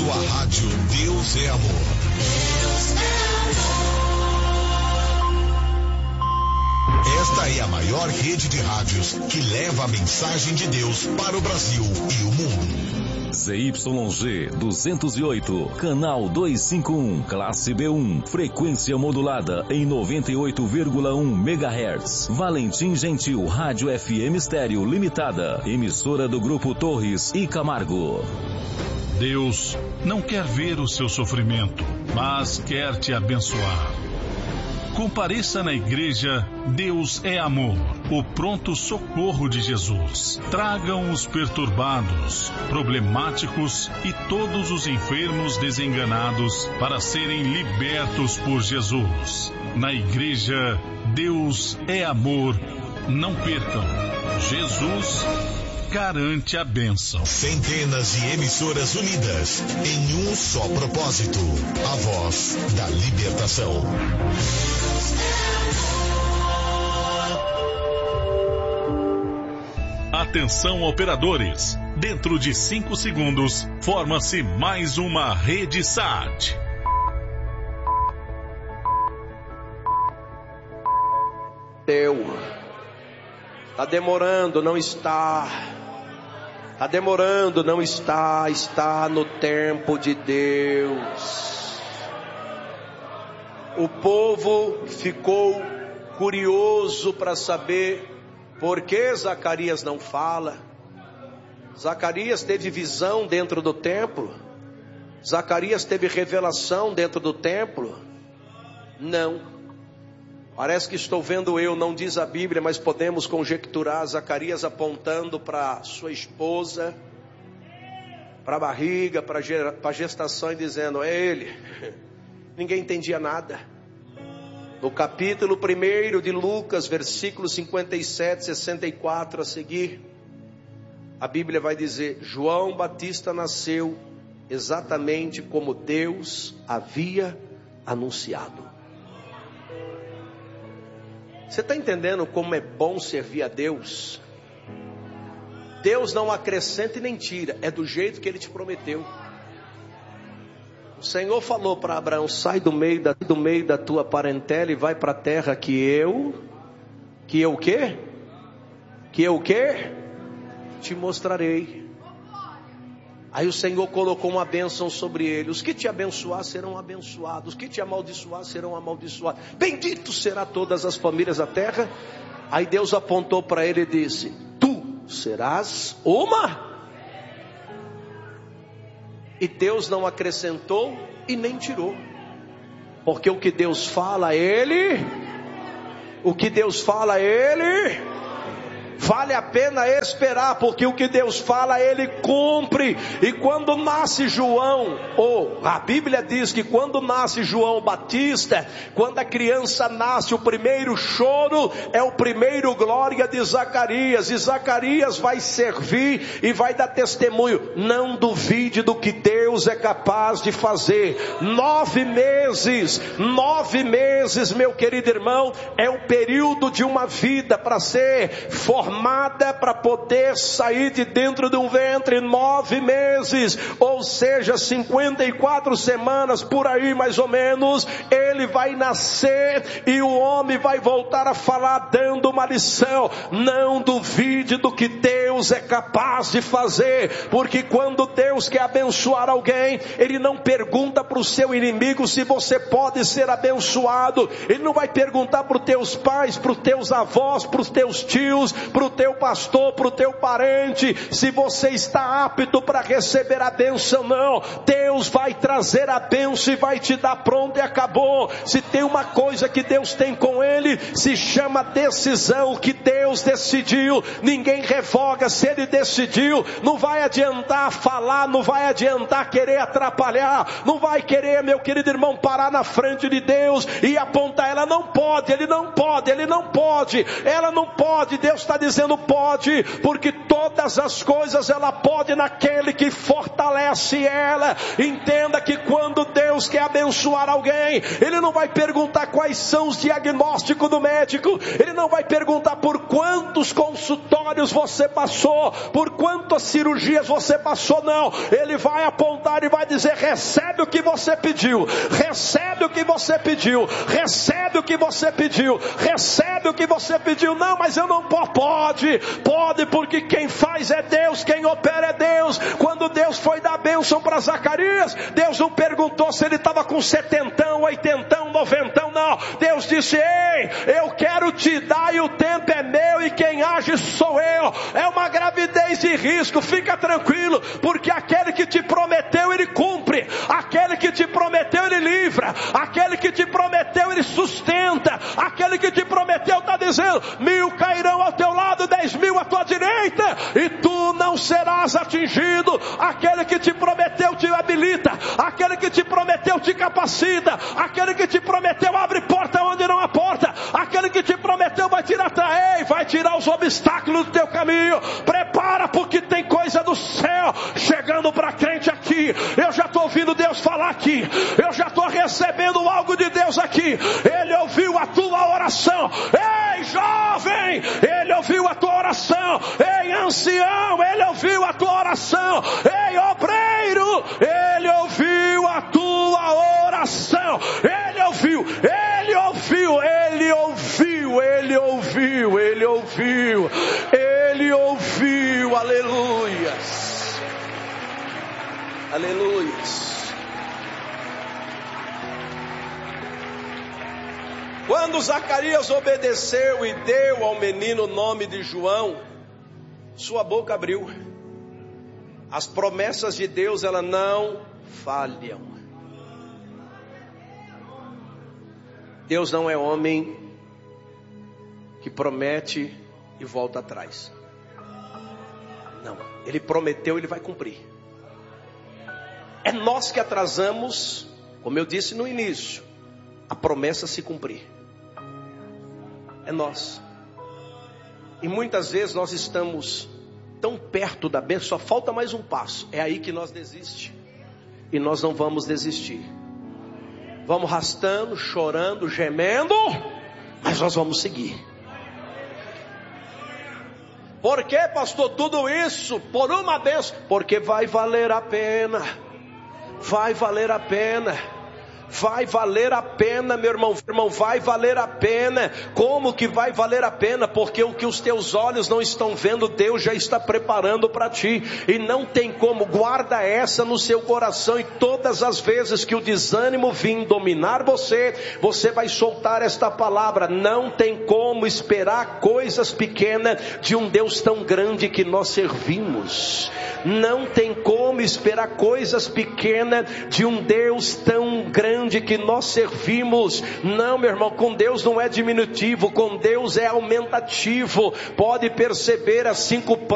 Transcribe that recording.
sua rádio Deus é Amor. Esta é a maior rede de rádios que leva a mensagem de Deus para o Brasil e o mundo. ZYG 208, canal 251, classe B1, frequência modulada em 98,1 MHz. Valentim Gentil, Rádio FM Estéreo Limitada, emissora do Grupo Torres e Camargo. Deus não quer ver o seu sofrimento, mas quer te abençoar. Compareça na igreja Deus é Amor, o pronto socorro de Jesus. Tragam os perturbados, problemáticos e todos os enfermos desenganados para serem libertos por Jesus. Na igreja Deus é Amor. Não percam. Jesus garante a bênção. Centenas de emissoras unidas em um só propósito: a voz da libertação. Atenção, operadores. Dentro de 5 segundos, forma-se mais uma rede SAT. Está demorando, não está. Está demorando, não está. Está no tempo de Deus. O povo ficou curioso para saber por que Zacarias não fala. Zacarias teve visão dentro do templo? Zacarias teve revelação dentro do templo? Não. Parece que estou vendo eu, não diz a Bíblia, mas podemos conjecturar Zacarias apontando para sua esposa, para a barriga, para a gestação e dizendo: é ele. Ninguém entendia nada. No capítulo 1 de Lucas, versículos 57, 64 a seguir, a Bíblia vai dizer: João Batista nasceu exatamente como Deus havia anunciado. Você está entendendo como é bom servir a Deus? Deus não acrescenta e nem tira, é do jeito que Ele te prometeu. O Senhor falou para Abraão: sai do meio da tua parentela e vai para a terra que eu o quê? Que eu o quê? Te mostrarei. Aí o Senhor colocou uma bênção sobre ele: os que te abençoar serão abençoados, os que te amaldiçoar serão amaldiçoados, bendito será todas as famílias da terra. Aí Deus apontou para ele e disse: tu serás uma. E Deus não acrescentou e nem tirou, porque o que Deus fala a ele, vale a pena esperar, porque o que Deus fala Ele cumpre. E quando nasce João, a Bíblia diz que quando nasce João Batista, quando a criança nasce, o primeiro choro é o primeiro glória de Zacarias. E Zacarias vai servir e vai dar testemunho. Não duvide do que Deus é capaz de fazer. 9 meses, meu querido irmão, é o período de uma vida para ser formada, para poder sair de dentro de um ventre. 9 meses, ou seja, 54 semanas por aí mais ou menos, ele vai nascer e o homem vai voltar a falar, dando uma lição. Não duvide do que Deus é capaz de fazer, porque quando Deus quer abençoar alguém, Ele não pergunta para o seu inimigo se você pode ser abençoado. Ele não vai perguntar para os teus pais, para os teus avós, para os teus tios, para o teu pastor, para o teu parente, se você está apto para receber a bênção. Não, Deus vai trazer a bênção e vai te dar. Pronto, e acabou. Se tem uma coisa que Deus tem com ele, se chama decisão. O que Deus decidiu, ninguém revoga. Se Ele decidiu, não vai adiantar falar, não vai adiantar querer atrapalhar, não vai querer, meu querido irmão, parar na frente de Deus e apontar: ela não pode, ele não pode, ele não pode, ela não pode. Deus está dizendo: pode, porque todas as coisas ela pode naquele que fortalece ela. Entenda que quando Deus quer abençoar alguém, Ele não vai perguntar quais são os diagnósticos do médico, Ele não vai perguntar por quantos consultórios você passou, por quantas cirurgias você passou, não. Ele vai apontar e vai dizer: recebe o que você pediu, recebe o que você pediu, recebe o que você pediu, recebe o que você pediu. Não, mas eu não posso. Pode, porque quem faz é Deus, quem opera é Deus. Quando Deus foi dar bênção para Zacarias, Deus não perguntou se ele estava com 70, 80, 90, não. Deus disse: ei, eu quero te dar e o tempo é meu e quem age sou eu. É uma gravidez de risco, fica tranquilo, porque aquele que te prometeu, ele cumpre. Aquele que te prometeu, ele livra. Aquele que te prometeu, ele sustenta. Aquele que te prometeu está dizendo: 1000 cairão ao teu lado, 10.000 à tua direita, e tu não serás atingido. Aquele que te prometeu te habilita. Aquele que te prometeu te capacita. Aquele que te prometeu abre porta onde não há porta. Aquele que te prometeu vai tirar os obstáculos do teu caminho. Prepara, porque tem coisa do céu chegando para crente aqui. Eu já estou ouvindo Deus falar aqui. Eu já estou recebendo algo de Deus aqui. Ele ouviu a tua oração. Ei, jovem, ele ouviu a tua oração. Ei, ancião, ele ouviu a tua oração. Ei, obreiro, ele ouviu a tua oração. Ele ouviu, ele ouviu, ele ouviu, ele ouviu, ele ouviu, ele ouviu. Aleluias, aleluias. Quando Zacarias obedeceu e deu ao menino o nome de João, sua boca abriu. As promessas de Deus, elas não falham. Deus não é homem que promete e volta atrás. Não, ele prometeu, ele vai cumprir. É nós que atrasamos, como eu disse no início, a promessa se cumprir. É nós. E muitas vezes nós estamos tão perto da bênção, só falta mais um passo. É aí que nós desistimos. E nós não vamos desistir. Vamos rastando, chorando, gemendo, mas nós vamos seguir. Por que, pastor, tudo isso por uma bênção? Porque vai valer a pena. Vai valer a pena. Vai valer a pena, meu irmão, vai valer a pena. Como que vai valer a pena? Porque o que os teus olhos não estão vendo, Deus já está preparando para ti. E não tem como, guarda essa no seu coração. E todas as vezes que o desânimo vir dominar você, você vai soltar esta palavra: não tem como esperar coisas pequenas de um Deus tão grande que nós servimos. Não tem como esperar coisas pequenas de um Deus tão grande que nós servimos. Não, meu irmão, com Deus não é diminutivo, com Deus é aumentativo. Pode perceber, as 5 pães